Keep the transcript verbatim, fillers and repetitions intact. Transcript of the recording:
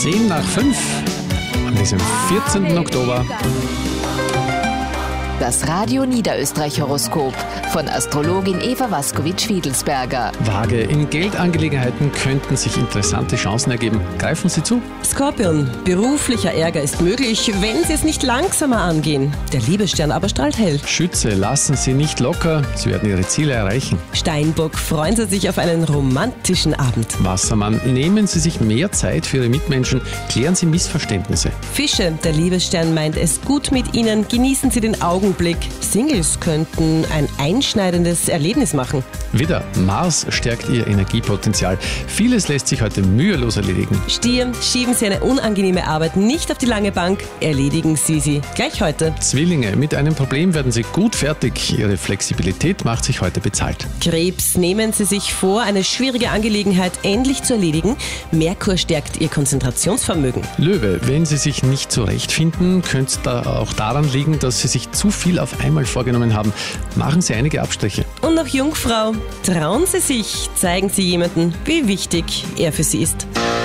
zehn nach fünf an diesem vierzehnten Oktober. Das Radio Niederösterreich-Horoskop von Astrologin Eva Waskowitsch-Wiedelsberger. Waage, in Geldangelegenheiten könnten sich interessante Chancen ergeben. Greifen Sie zu. Skorpion, beruflicher Ärger ist möglich, wenn Sie es nicht langsamer angehen. Der Liebesstern aber strahlt hell. Schütze, lassen Sie nicht locker, Sie werden Ihre Ziele erreichen. Steinbock, freuen Sie sich auf einen romantischen Abend. Wassermann, nehmen Sie sich mehr Zeit für Ihre Mitmenschen, klären Sie Missverständnisse. Fische, der Liebesstern meint es gut mit Ihnen, genießen Sie den Augenblick. Singles könnten ein einschneidendes Erlebnis machen. Widder, Mars stärkt Ihr Energiepotenzial. Vieles lässt sich heute mühelos erledigen. Stier, schieben Sie eine unangenehme Arbeit nicht auf die lange Bank, erledigen Sie sie gleich heute. Zwillinge, mit einem Problem werden Sie gut fertig. Ihre Flexibilität macht sich heute bezahlt. Krebs, nehmen Sie sich vor, eine schwierige Angelegenheit endlich zu erledigen. Merkur stärkt Ihr Konzentrationsvermögen. Löwe, wenn Sie sich nicht zurechtfinden, könnte es da auch daran liegen, dass Sie sich zu viel auf einmal vorgenommen haben. Machen Sie einige Abstriche. Und noch Jungfrau, trauen Sie sich, zeigen Sie jemanden, wie wichtig er für Sie ist.